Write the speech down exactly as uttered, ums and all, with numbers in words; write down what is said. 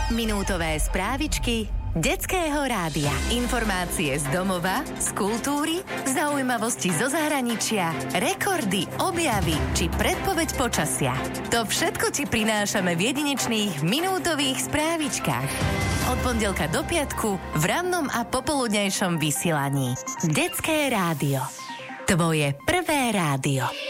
Minútové správičky Detského rádia. Informácie z domova, z kultúry, zaujímavosti zo zahraničia, rekordy, objavy či predpoveď počasia. To všetko ti prinášame v jedinečných minútových správičkách. Od pondelka do piatku v rannom a popoludnejšom vysielaní. Detské rádio. Tvoje prvé rádio.